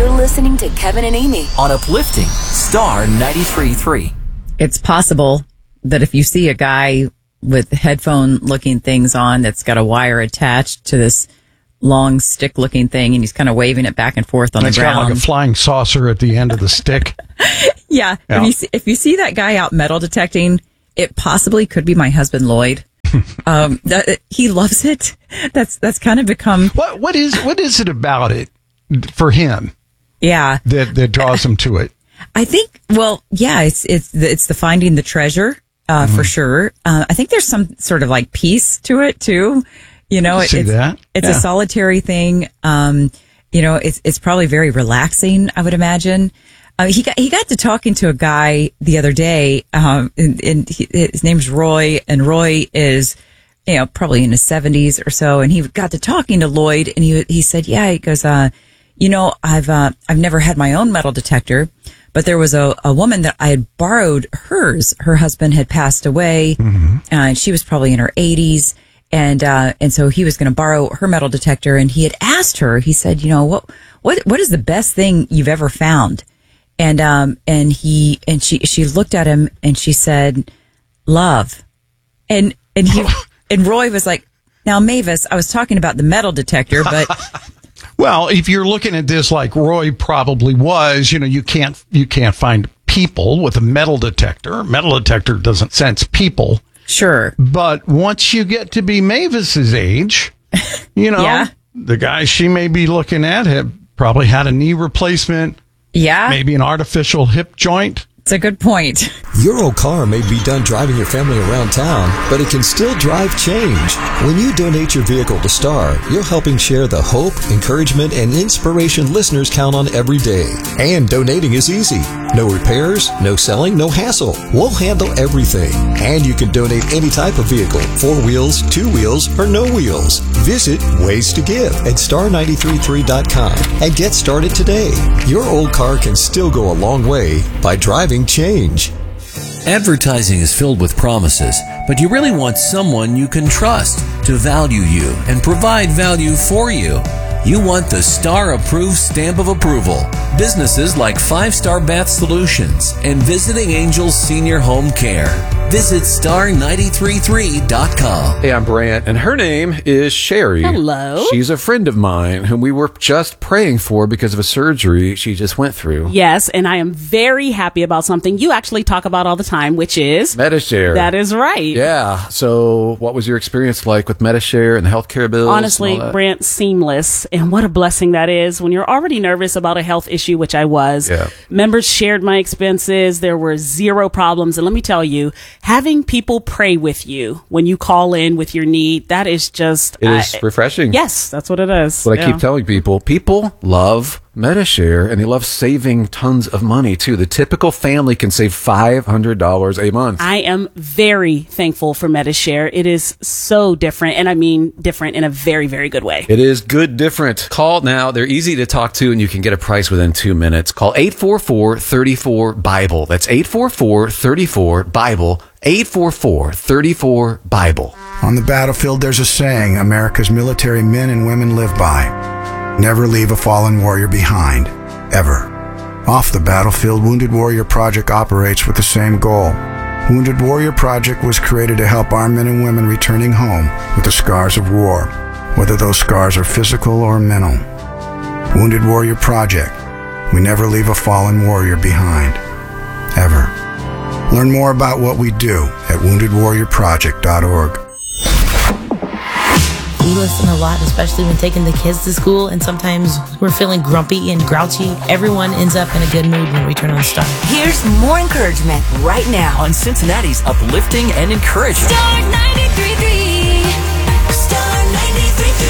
You're listening to Kevin and Amy on Uplifting Star 93.3. It's possible that if you see a guy with headphone-looking things on that's got a wire attached to this long stick-looking thing, and he's kind of waving it back and forth on the ground. It's got like a flying saucer at the end of the stick. Yeah. If you see that guy out metal detecting, it possibly could be my husband, Lloyd. He loves it. That's kind of become... What is it about it for him? Yeah. That draws him to it? I think, it's the finding the treasure, for sure. I think there's some sort of like peace to it too. You know, it's a solitary thing. It's probably very relaxing, I would imagine. He got to talking to a guy the other day, and his name's Roy, and Roy is, probably in his 70s or so, and he got to talking to Lloyd, and he said, he goes, I've never had my own metal detector, but there was a woman that I had borrowed hers. Her husband had passed away, and she was probably in her 80s. And so he was going to borrow her metal detector, and he had asked her, he said, what is the best thing you've ever found? And she looked at him and she said, love. And Roy was like, now, Mavis, I was talking about the metal detector, but. Well, if you're looking at this like Roy probably was, you can't find people with a metal detector. Metal detector doesn't sense people. Sure. But once you get to be Mavis's age, the guy she may be looking at have probably had a knee replacement. Yeah. Maybe an artificial hip joint. It's a good point. Your old car may be done driving your family around town, but it can still drive change. When you donate your vehicle to STAR, you're helping share the hope, encouragement, and inspiration listeners count on every day. And donating is easy. No repairs, no selling, no hassle. We'll handle everything. And you can donate any type of vehicle, 4 wheels, 2 wheels, or no wheels. Visit Ways to Give at star933.com and get started today. Your old car can still go a long way by driving change. Advertising is filled with promises, but you really want someone you can trust to value you and provide value for you. You want the STAR-approved stamp of approval. Businesses like 5-Star Bath Solutions and Visiting Angels Senior Home Care. Visit star933.com. Hey, I'm Brant, and her name is Sherry. Hello. She's a friend of mine whom we were just praying for because of a surgery she just went through. Yes, and I am very happy about something you actually talk about all the time, which is... Medi-Share. That is right. Yeah. So what was your experience like with Medi-Share and the healthcare bills? Honestly, Brant, seamless. And what a blessing that is when you're already nervous about a health issue, which I was. Yeah. Members shared my expenses. There were 0 problems. And let me tell you, having people pray with you when you call in with your need, that is just... It is refreshing. Yes, that's what it is. What I keep telling people. People love Medi-Share, and they love saving tons of money, too. The typical family can save $500 a month. I am very thankful for Medi-Share. It is so different, and I mean different in a very, very good way. It is good different. Call now. They're easy to talk to, and you can get a price within 2 minutes. Call 844-34-BIBLE. That's 844-34-BIBLE. 844-34-BIBLE. On the battlefield, there's a saying America's military men and women live by. Never leave a fallen warrior behind, ever. Off the battlefield, Wounded Warrior Project operates with the same goal. Wounded Warrior Project was created to help our men and women returning home with the scars of war, whether those scars are physical or mental. Wounded Warrior Project. We never leave a fallen warrior behind, ever. Learn more about what we do at woundedwarriorproject.org. We listen a lot, especially when taking the kids to school, and sometimes we're feeling grumpy and grouchy. Everyone ends up in a good mood when we turn on Star. Here's more encouragement right now on Cincinnati's Uplifting and Encouraging. Star 93.3. Star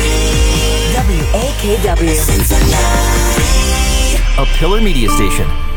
93.3. WAKW. Cincinnati. A Pillar Media Station.